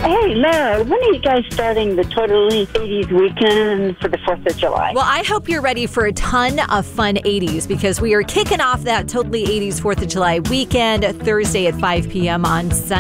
Hey, Laura, when are you guys starting the Totally 80s weekend for the 4th of July? Well, I hope you're ready for a ton of fun 80s because we are kicking off that Totally 80s 4th of July weekend Thursday at 5 p.m. on Sunday.